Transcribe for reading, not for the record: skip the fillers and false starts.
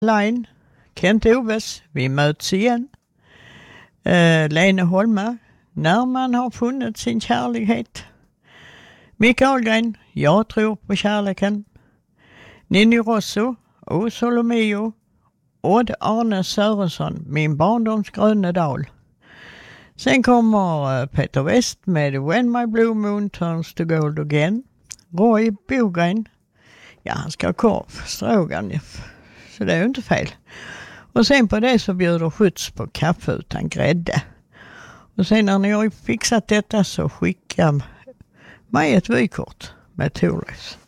Line, Kent Oves, vi möts igen. Lene Holma, när man har funnit sin kärlighet. Micke Ahlgren, jag tror på kärleken. Ninni Rosso, O Solomeo. Odd Arne Sörensson, min barndoms gröna dal. Sen kommer Peter West med When My Blue Moon Turns to Gold Again. Roy Bogren, ja han ska ha korv, stroganoff, så det är ju inte fel. Och sen på det så bjuder skjuts på kaffe utan grädde. Och sen när ni har fixat detta så skicka mig ett vykort med Thorleifs.